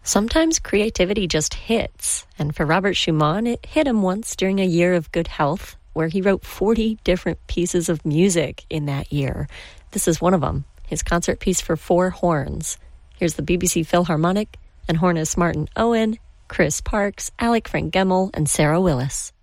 Sometimes creativity just hits, and for Robert Schumann, it hit him once during a year of good health, where he wrote 40 different pieces of music in that year. This is one of them, his concert piece for 4 horns. Here's the BBC Philharmonic and hornist Martin Owen, Chris Parks, Alec Frank Gemmell, and Sarah Willis.